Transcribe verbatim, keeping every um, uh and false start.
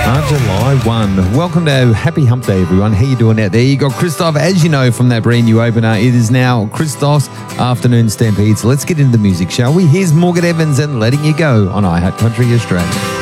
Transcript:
Uh, July first. Welcome to Happy Hump Day, everyone. How you doing out there? You got Christoph, as you know, from that brand new opener. It is now Christoph's Afternoon Stampede. So let's get into the music, shall we? Here's Morgan Evans and Letting You Go on iHeart Country Australia.